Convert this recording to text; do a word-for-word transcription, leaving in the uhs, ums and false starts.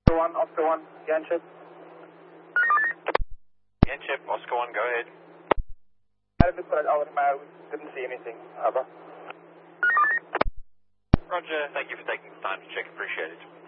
one, Oscar one, Yanchip. Yanchip, Oscar one, go ahead. I looked at our map, we didn't see anything. Over. Roger, thank you for taking the time to check, appreciate it.